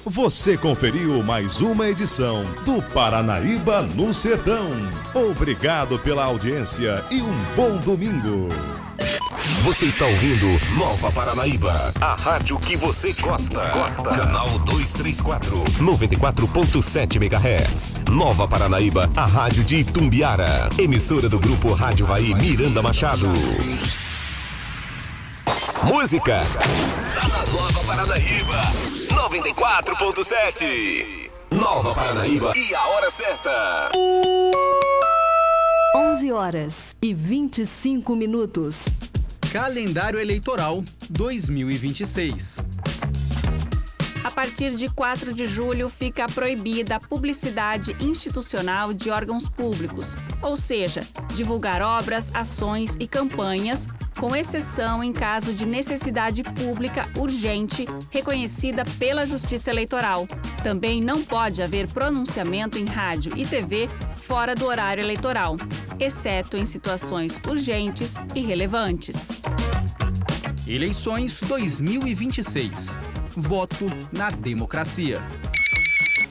Você conferiu mais uma edição do Paranaíba no Sertão. Obrigado pela audiência e um bom domingo. Você está ouvindo Nova Paranaíba, a rádio que você gosta. Canal 234, 94.7 MHz. Nova Paranaíba, a rádio de Itumbiara. Emissora do grupo Rádio Vai Miranda Machado. Música tá na Nova Paranaíba, 94.7. Nova Paranaíba e a hora certa. 11h25. Calendário Eleitoral 2026. A partir de 4 de julho fica proibida a publicidade institucional de órgãos públicos, ou seja, divulgar obras, ações e campanhas, com exceção em caso de necessidade pública urgente reconhecida pela Justiça Eleitoral. Também não pode haver pronunciamento em rádio e TV fora do horário eleitoral, exceto em situações urgentes e relevantes. Eleições 2026. Voto na democracia.